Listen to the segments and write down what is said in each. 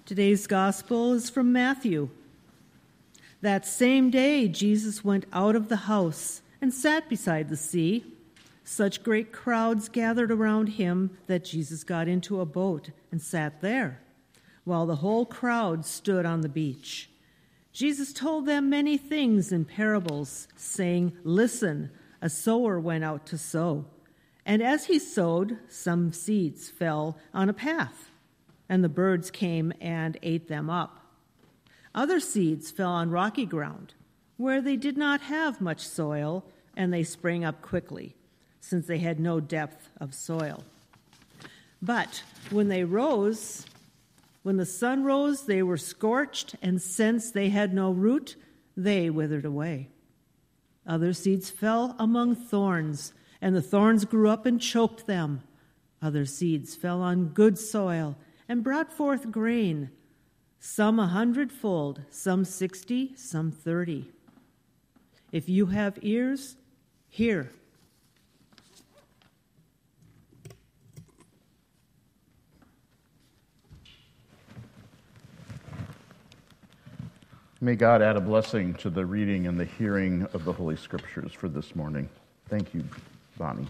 Today's gospel is from Matthew. That same day, Jesus went out of the house and sat beside the sea. Such great crowds gathered around him that Jesus got into a boat and sat there, while the whole crowd stood on the beach. Jesus told them many things in parables, saying, "Listen, a sower went out to sow. And as he sowed, some seeds fell on a path, and the birds came and ate them up. Other seeds fell on rocky ground, where they did not have much soil, and they sprang up quickly, since they had no depth of soil. But when the sun rose, they were scorched, and since they had no root, they withered away. Other seeds fell among thorns, and the thorns grew up and choked them. Other seeds fell on good soil and brought forth grain, some 100-fold, some 60, some 30. If you have ears, hear." May God add a blessing to the reading and the hearing of the Holy Scriptures for this morning. Thank you, Bonnie.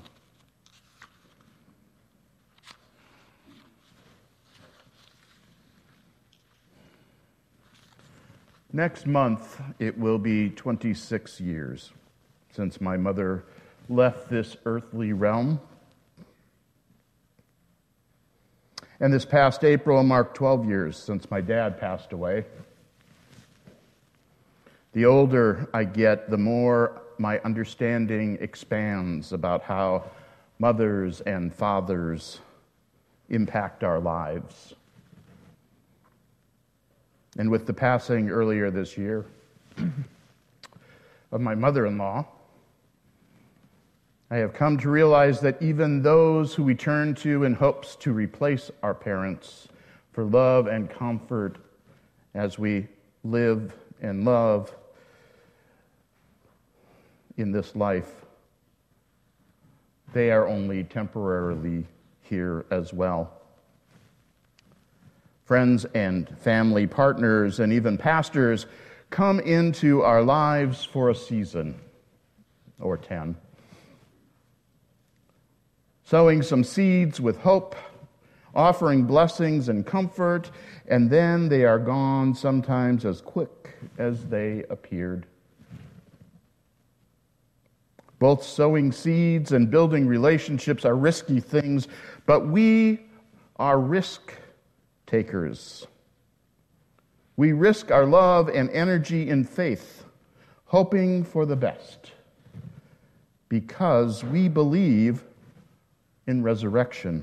Next month, it will be 26 years since my mother left this earthly realm. And this past April marked 12 years since my dad passed away. The older I get, the more my understanding expands about how mothers and fathers impact our lives. And with the passing earlier this year of my mother-in-law, I have come to realize that even those who we turn to in hopes to replace our parents for love and comfort as we live and love in this life, they are only temporarily here as well. Friends and family, partners, and even pastors come into our lives for a season or 10, sowing some seeds with hope, offering blessings and comfort, and then they are gone sometimes as quick as they appeared. Both sowing seeds and building relationships are risky things, but we are risk takers. We risk our love and energy in faith, hoping for the best, because we believe in resurrection.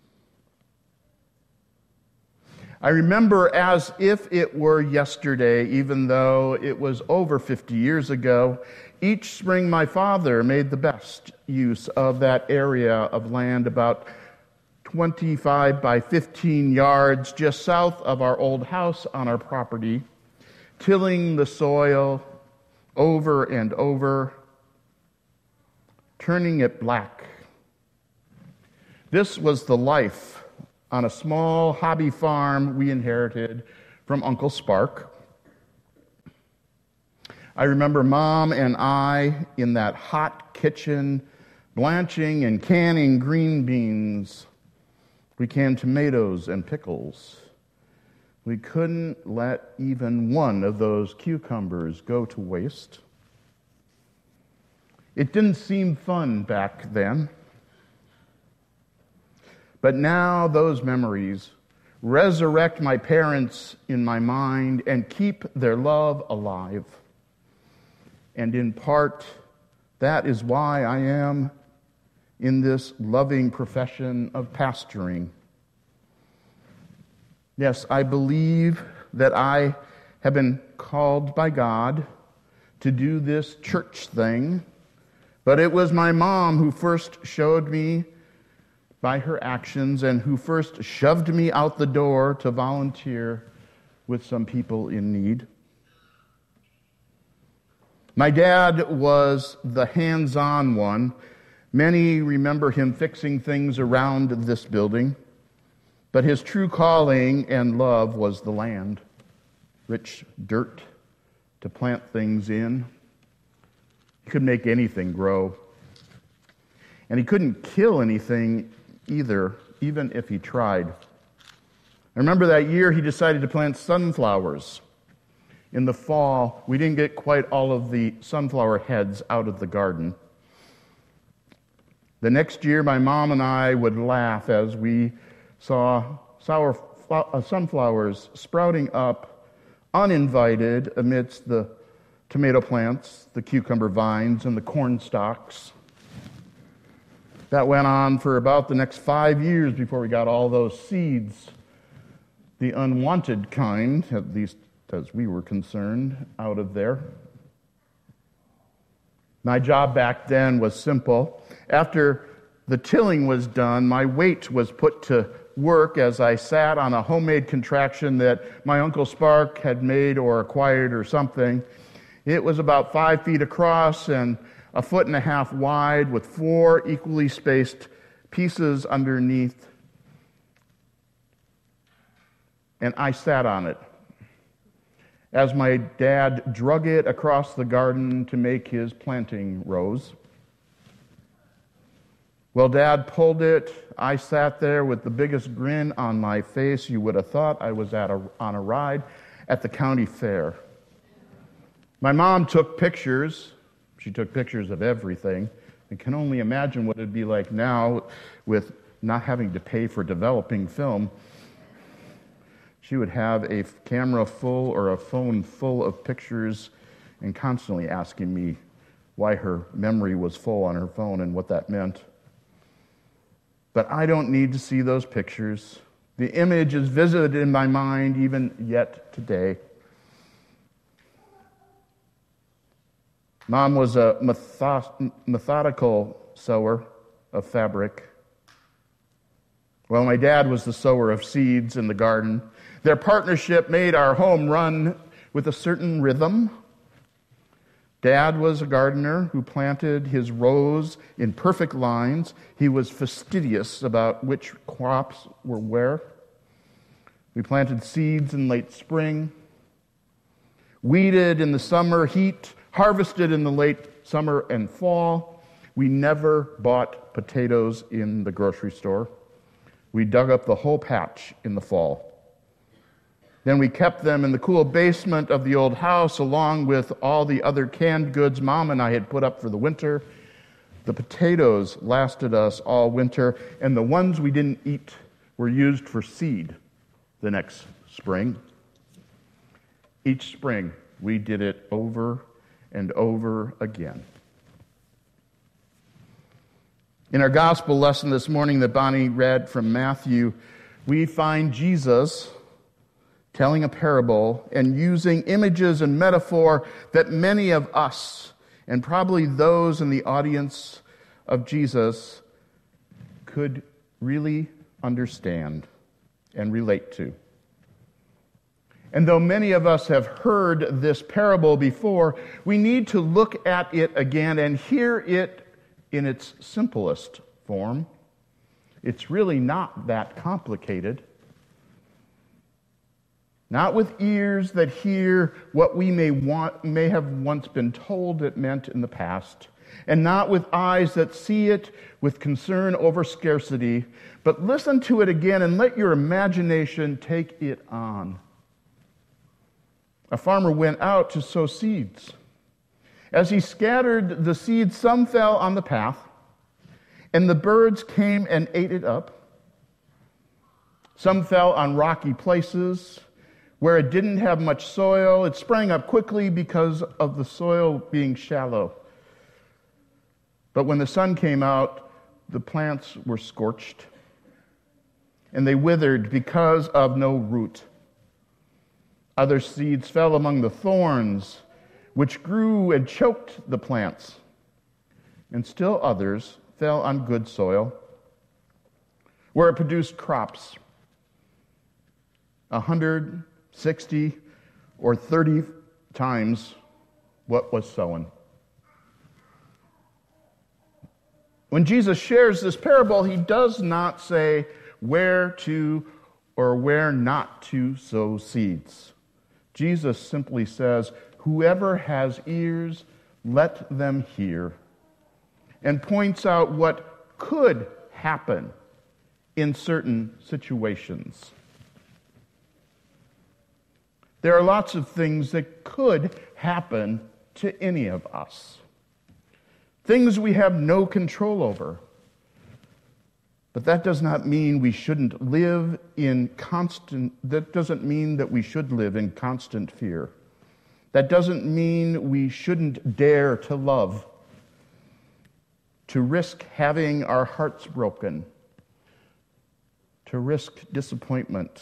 I remember as if it were yesterday, even though it was over 50 years ago, each spring my father made the best use of that area of land about 25 by 15 yards just south of our old house on our property, tilling the soil over and over, turning it black. This was the life on a small hobby farm we inherited from Uncle Spark. I remember Mom and I in that hot kitchen, blanching and canning green beans. We canned tomatoes and pickles. We couldn't let even one of those cucumbers go to waste. It didn't seem fun back then. But now those memories resurrect my parents in my mind and keep their love alive. And in part, that is why I am in this loving profession of pastoring. Yes, I believe that I have been called by God to do this church thing, but it was my mom who first showed me by her actions and who first shoved me out the door to volunteer with some people in need. My dad was the hands-on one. Many remember him fixing things around this building. But his true calling and love was the land, rich dirt to plant things in. He could make anything grow. And he couldn't kill anything either, even if he tried. I remember that year he decided to plant sunflowers. In the fall, we didn't get quite all of the sunflower heads out of the garden. The next year, my mom and I would laugh as we saw sunflowers sprouting up uninvited amidst the tomato plants, the cucumber vines, and the corn stalks. That went on for about the next 5 years before we got all those seeds, the unwanted kind, at least as we were concerned, out of there. My job back then was simple. After the tilling was done, my weight was put to work as I sat on a homemade contraction that my Uncle Spark had made or acquired or something. It was about 5 feet across and 1.5 feet wide with 4 equally spaced pieces underneath. And I sat on it as my dad drug it across the garden to make his planting rows. Well, Dad pulled it. I sat there with the biggest grin on my face. You would have thought I was on a ride at the county fair. My mom took pictures. She took pictures of everything. I can only imagine what it'd be like now with not having to pay for developing film. She would have a camera full or a phone full of pictures and constantly asking me why her memory was full on her phone and what that meant. But I don't need to see those pictures. The image is visited in my mind even yet today. Mom was a methodical sewer of fabric. Well, my dad was the sower of seeds in the garden. Their partnership made our home run with a certain rhythm. Dad was a gardener who planted his rows in perfect lines. He was fastidious about which crops were where. We planted seeds in late spring, weeded in the summer heat, harvested in the late summer and fall. We never bought potatoes in the grocery store. We dug up the whole patch in the fall. Then we kept them in the cool basement of the old house along with all the other canned goods Mom and I had put up for the winter. The potatoes lasted us all winter, and the ones we didn't eat were used for seed the next spring. Each spring, we did it over and over again. In our gospel lesson this morning that Bonnie read from Matthew, we find Jesus telling a parable and using images and metaphor that many of us, and probably those in the audience of Jesus, could really understand and relate to. And though many of us have heard this parable before, we need to look at it again and hear it in its simplest form. It's really not that complicated. Not with ears that hear what we may have once been told it meant in the past, and not with eyes that see it with concern over scarcity, but listen to it again and let your imagination take it on. A farmer went out to sow seeds. As he scattered the seeds, some fell on the path, and the birds came and ate it up. Some fell on rocky places where it didn't have much soil. It sprang up quickly because of the soil being shallow. But when the sun came out, the plants were scorched, and they withered because of no root. Other seeds fell among the thorns, which grew and choked the plants. And still others fell on good soil, where it produced crops, 160 or 30 times what was sown. When Jesus shares this parable, he does not say where to or where not to sow seeds. Jesus simply says, whoever has ears, let them hear, and points out what could happen in certain situations. There are lots of things that could happen to any of us. Things we have no control over. But that does not mean we shouldn't live in that doesn't mean that we should live in constant fear. That doesn't mean we shouldn't dare to love, to risk having our hearts broken, to risk disappointment.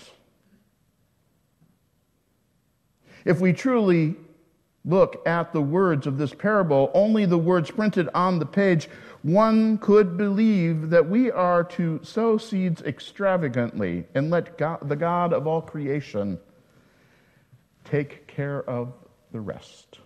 If we truly look at the words of this parable, only the words printed on the page, one could believe that we are to sow seeds extravagantly and let God, the God of all creation, take care of the rest.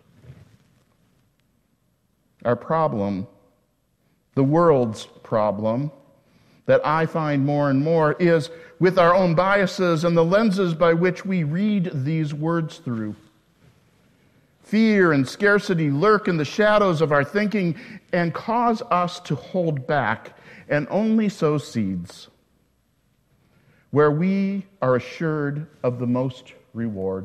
Our problem, the world's problem, that I find more and more is with our own biases and the lenses by which we read these words through. Fear and scarcity lurk in the shadows of our thinking and cause us to hold back and only sow seeds where we are assured of the most reward.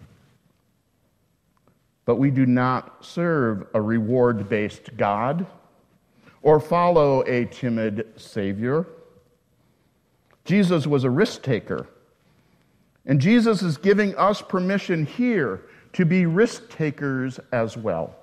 But we do not serve a reward-based God or follow a timid Savior. Jesus was a risk taker, and Jesus is giving us permission here to be risk takers as well.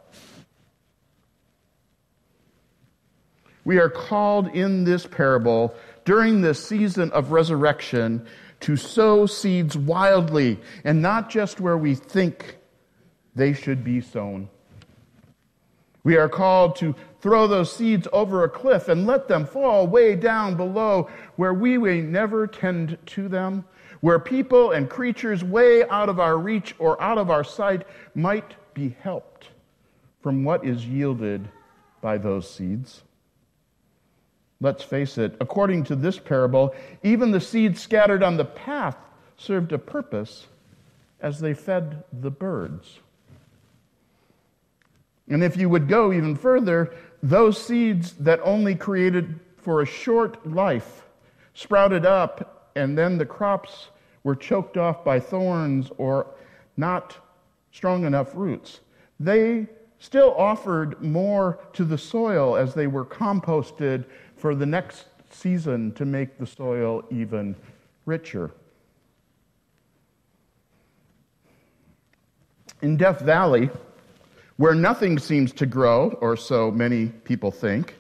We are called in this parable during this season of resurrection to sow seeds wildly and not just where we think they should be sown. We are called to throw those seeds over a cliff and let them fall way down below where we may never tend to them, where people and creatures way out of our reach or out of our sight might be helped from what is yielded by those seeds. Let's face it, according to this parable, even the seeds scattered on the path served a purpose as they fed the birds. And if you would go even further, those seeds that only created for a short life sprouted up, and then the crops were choked off by thorns or not strong enough roots. They still offered more to the soil as they were composted for the next season to make the soil even richer. In Death Valley, where nothing seems to grow, or so many people think,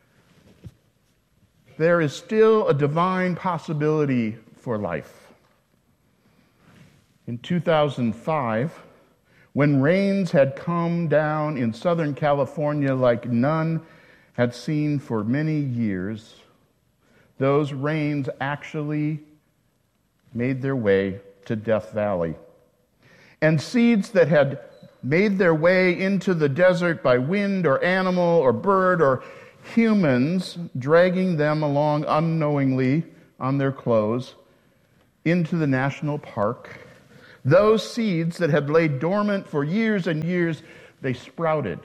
there is still a divine possibility for life. In 2005, when rains had come down in Southern California like none had seen for many years, those rains actually made their way to Death Valley. And seeds that had made their way into the desert by wind or animal or bird or humans dragging them along unknowingly on their clothes into the national park, those seeds that had laid dormant for years and years, they sprouted.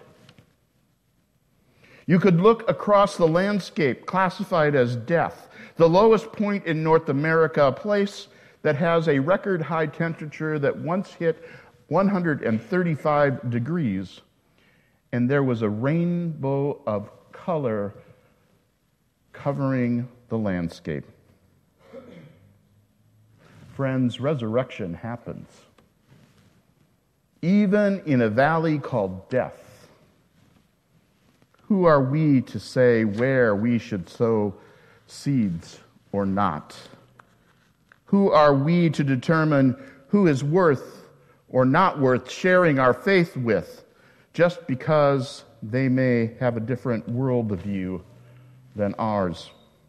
You could look across the landscape classified as death, the lowest point in North America, a place that has a record high temperature that once hit 135 degrees, and there was a rainbow of color covering the landscape. Friends, resurrection happens. Even in a valley called death. Who are we to say where we should sow seeds or not? Who are we to determine who is worth or not worth sharing our faith with just because they may have a different worldview than ours?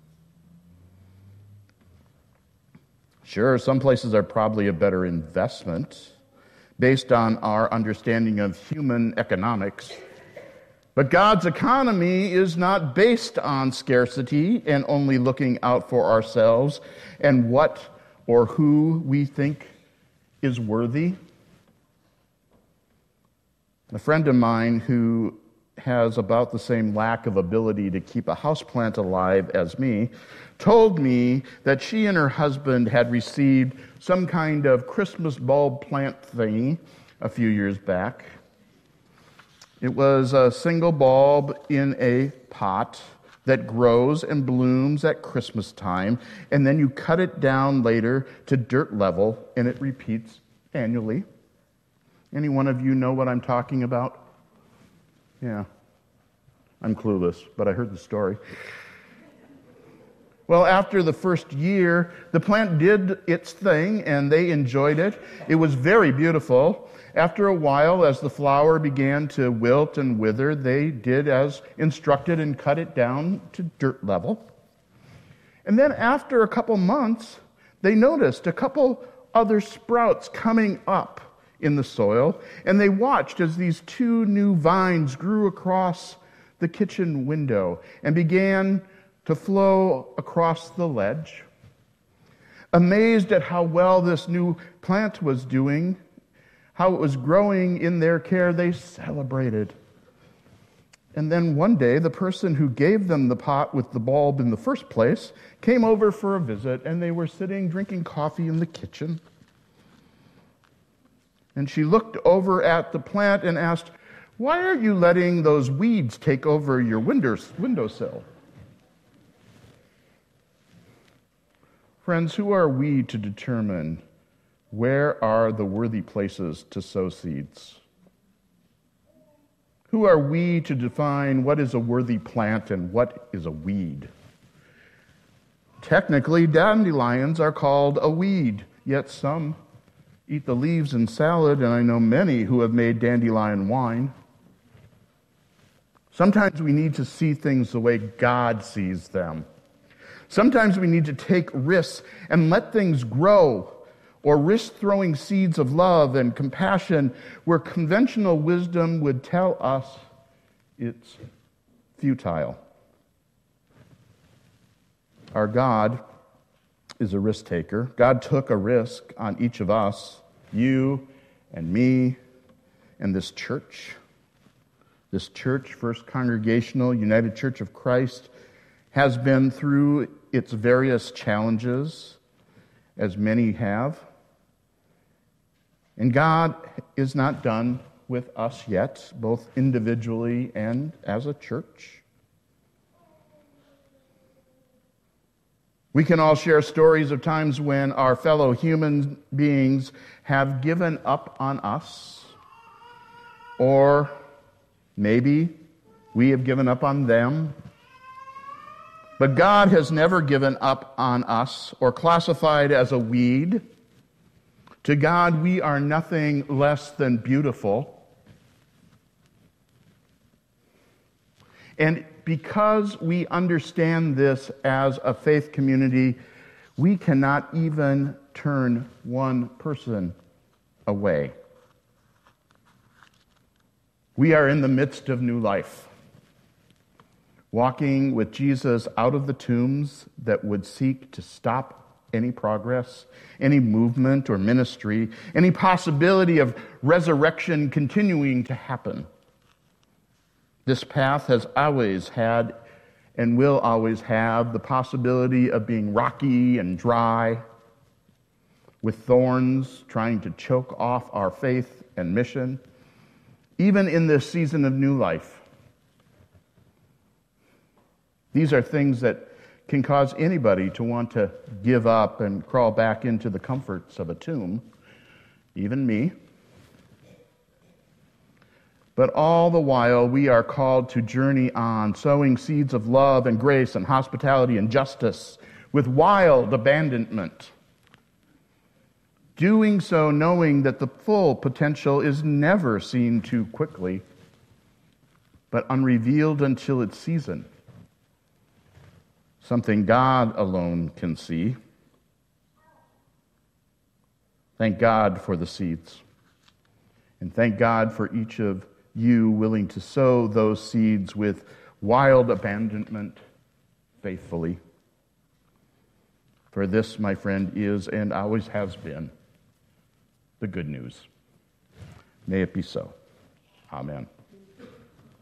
Sure, some places are probably a better investment based on our understanding of human economics. But God's economy is not based on scarcity and only looking out for ourselves and what or who we think is worthy. A friend of mine who has about the same lack of ability to keep a houseplant alive as me told me that she and her husband had received some kind of Christmas bulb plant thingy a few years back. It was a single bulb in a pot that grows and blooms at Christmas time, and then you cut it down later to dirt level, and it repeats annually. Any one of you know what I'm talking about? Yeah. I'm clueless, but I heard the story. Well, after the first year, the plant did its thing, and they enjoyed it. It was very beautiful. After a while, as the flower began to wilt and wither, they did as instructed and cut it down to dirt level. And then after a couple months, they noticed a couple other sprouts coming up in the soil, and they watched as these two new vines grew across the kitchen window and began to flow across the ledge. Amazed at how well this new plant was doing, how it was growing in their care, they celebrated. And then one day, the person who gave them the pot with the bulb in the first place came over for a visit, and they were sitting drinking coffee in the kitchen. And she looked over at the plant and asked, "Why are you letting those weeds take over your windowsill?" Friends, who are we to determine where are the worthy places to sow seeds? Who are we to define what is a worthy plant and what is a weed? Technically, dandelions are called a weed, yet some eat the leaves in salad, and I know many who have made dandelion wine. Sometimes we need to see things the way God sees them. Sometimes we need to take risks and let things grow, or risk throwing seeds of love and compassion where conventional wisdom would tell us it's futile. Our God is a risk taker. God took a risk on each of us, you and me and this church. This church, First Congregational United Church of Christ, has been through its various challenges, as many have. And God is not done with us yet, both individually and as a church. We can all share stories of times when our fellow human beings have given up on us, or maybe we have given up on them. But God has never given up on us or classified as a weed. To God, we are nothing less than beautiful. And because we understand this as a faith community, we cannot even turn one person away. We are in the midst of new life, walking with Jesus out of the tombs that would seek to stop any progress, any movement or ministry, any possibility of resurrection continuing to happen. This path has always had and will always have the possibility of being rocky and dry, with thorns trying to choke off our faith and mission, even in this season of new life. These are things that can cause anybody to want to give up and crawl back into the comforts of a tomb, even me. But all the while, we are called to journey on, sowing seeds of love and grace and hospitality and justice with wild abandonment. Doing so knowing that the full potential is never seen too quickly, but unrevealed until its season. Something God alone can see. Thank God for the seeds. And thank God for each of you willing to sow those seeds with wild abandonment faithfully. For this, my friend, is and always has been the good news. May it be so. Amen.